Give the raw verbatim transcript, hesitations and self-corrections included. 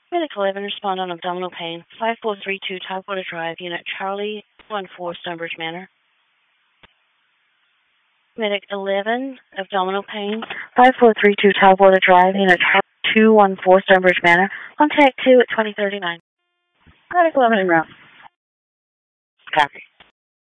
Medic eleven, respond on abdominal pain, five four three two Tidewater Drive, Unit Charlie one four, Stonebridge Manor. Medic eleven, abdominal pain, five four three two Tidewater Drive, Unit Charlie two one four, Stonebridge Manor. Contact two at twenty thirty-nine. Medic eleven en route. Copy.